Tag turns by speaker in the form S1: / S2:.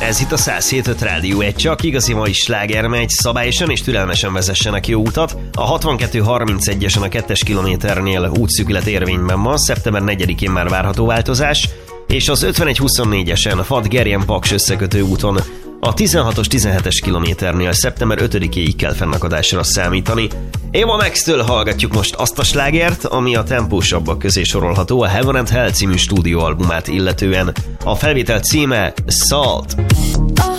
S1: Ez itt a 107.5 Rádió, egy csak igazi mai sláger megy, szabályosan és türelmesen vezessenek jó utat. A 62-31-esen a 2-es kilométernél útszűkület érvényben van, szeptember 4-én már várható változás, és az 51-24-esen a Fad-Gerjen-Paks összekötő úton a 16-os 17-es kilométernél szeptember 5-éig kell fennakadásra számítani. Eva Max-től hallgatjuk most azt a slágert, ami a tempósabbak közé sorolható a Heaven and Hell című stúdióalbumát illetően. A felvétel címe Salt.